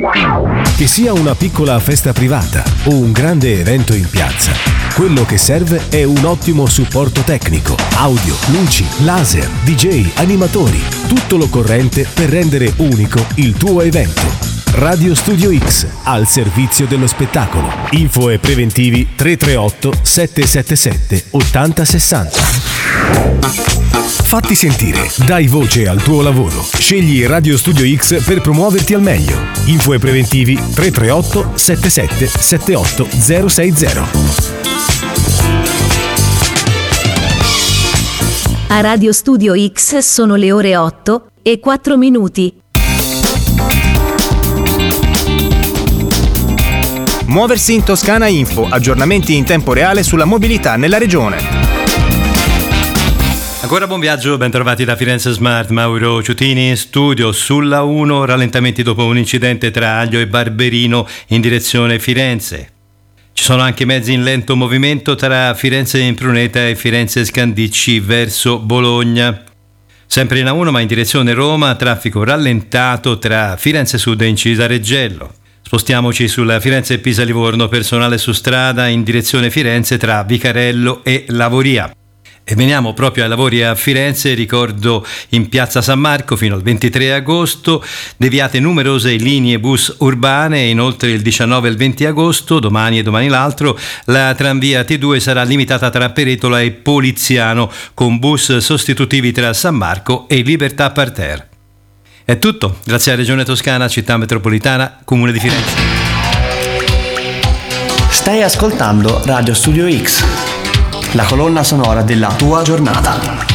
Che sia una piccola festa privata o un grande evento in piazza, quello che serve è un ottimo supporto tecnico, audio, luci, laser, DJ, animatori, tutto l'occorrente per rendere unico il tuo evento. Radio Studio X, al servizio dello spettacolo. Info e preventivi 338 777 8060. Fatti sentire, dai voce al tuo lavoro. Scegli Radio Studio X per promuoverti al meglio. Info e preventivi 338 77 78 060. A Radio Studio X sono le ore 8:04. Muoversi in Toscana Info, aggiornamenti in tempo reale sulla mobilità nella regione. Ancora buon viaggio, ben trovati da Firenze Smart, Mauro Ciutini in studio. Sulla 1, rallentamenti dopo un incidente tra Aglio e Barberino in direzione Firenze. Ci sono anche mezzi in lento movimento tra Firenze Impruneta e Firenze Scandicci verso Bologna. Sempre in A1 ma in direzione Roma, traffico rallentato tra Firenze Sud e Incisa Reggello. Spostiamoci sulla Firenze Pisa Livorno, personale su strada in direzione Firenze tra Vicarello e Lavoria. E veniamo proprio ai lavori a Firenze. Ricordo in piazza San Marco fino al 23 agosto, deviate numerose linee bus urbane. Inoltre il 19 e il 20 agosto, domani e domani l'altro, la tranvia T2 sarà limitata tra Peretola e Poliziano con bus sostitutivi tra San Marco e Libertà Parterre. È tutto, grazie a Regione Toscana, Città Metropolitana, Comune di Firenze. Stai ascoltando Radio Studio X, la colonna sonora della tua giornata.